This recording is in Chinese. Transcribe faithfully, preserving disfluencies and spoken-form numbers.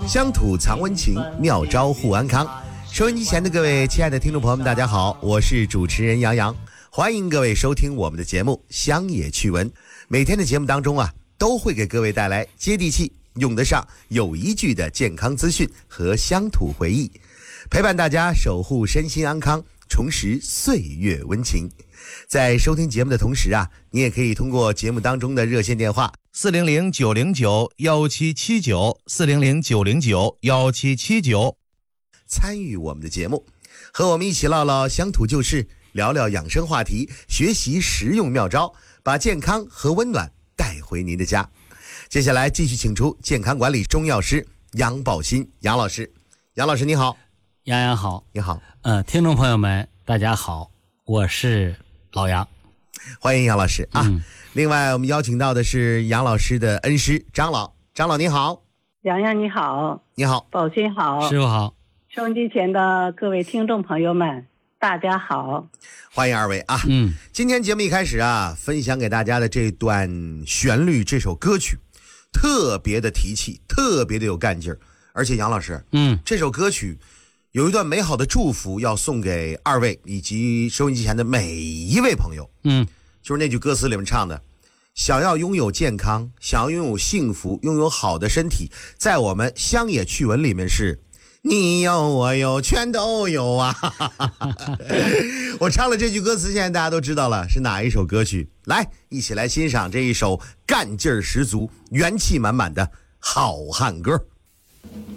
乡土藏温情，妙招护安康。收音机前的各位亲爱的听众朋友们，大家好，我是主持人杨洋，欢迎各位收听我们的节目《乡野趣闻》。每天的节目当中啊，都会给各位带来接地气、用得上、有依据的健康资讯和乡土回忆，陪伴大家守护身心安康，重拾岁月温情。在收听节目的同时啊，你也可以通过节目当中的热线电话四零零九零九幺七七九四零零九零九幺七七九参与我们的节目，和我们一起唠唠乡土旧事，聊聊养生话题，学习实用妙招，把健康和温暖带回您的家。接下来继续请出健康管理中药师杨宝新杨老师。杨老师你好。 杨洋好。 你好。 呃，听众朋友们大家好，我是老杨， 欢迎杨老师啊、嗯。另外我们邀请到的是杨老师的恩师张老。张老你好。 杨洋你好。 你好。 宝新好。 师傅好。 收音机前的各位听众朋友们大家好， 欢迎二位啊。 嗯， 今天节目一开始啊，分享给大家的这段旋律，这首歌曲特别的提气，特别的有干劲儿。而且杨老师， 嗯， 这首歌曲有一段美好的祝福要送给二位以及收音机前的每一位朋友。 嗯， 就是那句歌词里面唱的，想要拥有健康，想要拥有幸福，拥有好的身体，在我们乡野趣闻里面是你有我有全都有啊。我唱了这句歌词，现在大家都知道了是哪一首歌曲。来，一起来欣赏这一首干劲儿十足、元气满满的好汉歌。